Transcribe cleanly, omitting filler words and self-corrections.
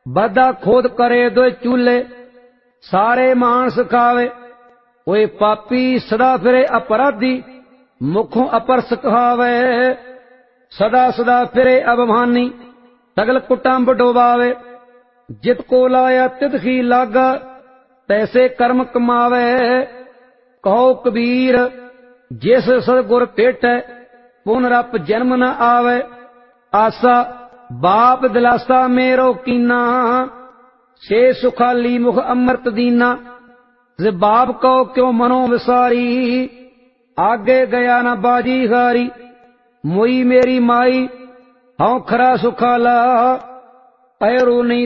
बाधा खोद करे दो चूल्हे सारे मानस खावे। ओए पापी सदा फिरे अपराधी मुखों अपरस कहावे। सदा सदा फिरे अभिमानी सगल कुटुंब डोबावे। जित को लाया तित ही लागा तैसे कर्म कमावे। कहो कबीर जिस सदगुर भेटै पुनरप जन्म न आवे। आसा बाप दिलासा मेरो कीना से सुखाली मुख अमृत दीना। जे बाप को क्यों मनो विसारी आगे गया न बाजी हारी। मोई मेरी माई हूं खरा सुखाला पैरू नहीं